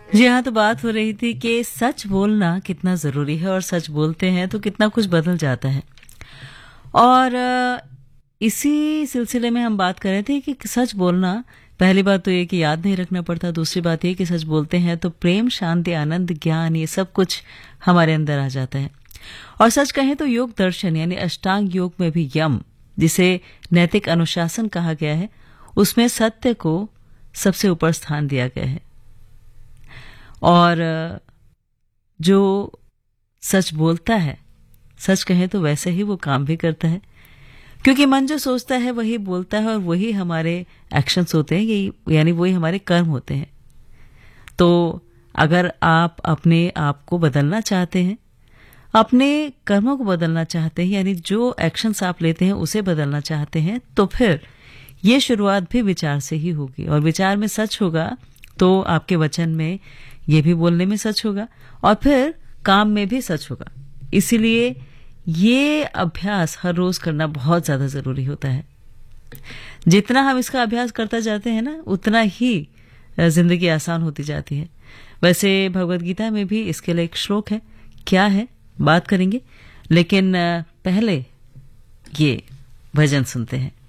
जी हाँ, तो बात हो रही थी कि सच बोलना कितना ज़रूरी है और सच बोलते हैं तो कितना कुछ बदल जाता है। और इसी सिलसिले में हम बात कर रहे थे कि सच बोलना, पहली बात तो ये कि याद नहीं रखना पड़ता, दूसरी बात ये कि सच बोलते हैं तो प्रेम, शांति, आनंद, ज्ञान ये सब कुछ हमारे अंदर आ जाता है। और सच कहें तो योग दर्शन यानी अष्टांग योग में भी यम, जिसे नैतिक अनुशासन कहा गया है, उसमें सत्य को सबसे ऊपर स्थान दिया गया है। और जो सच बोलता है, सच कहें तो वैसे ही वो काम भी करता है, क्योंकि मन जो सोचता है वही बोलता है और वही हमारे एक्शंस होते हैं, यही यानी वही हमारे कर्म होते हैं। तो अगर आप अपने आप को बदलना चाहते हैं, अपने कर्मों को बदलना चाहते हैं, यानी जो एक्शंस आप लेते हैं उसे बदलना चाहते हैं, तो फिर ये शुरुआत भी विचार से ही होगी। और विचार में सच होगा तो आपके वचन में, ये भी बोलने में सच होगा और फिर काम में भी सच होगा। इसीलिए ये अभ्यास हर रोज करना बहुत ज्यादा जरूरी होता है। जितना हम इसका अभ्यास करता जाते हैं ना, उतना ही जिंदगी आसान होती जाती है। वैसे भगवत गीता में भी इसके लिए एक श्लोक है, क्या है बात करेंगे, लेकिन पहले ये भजन सुनते हैं।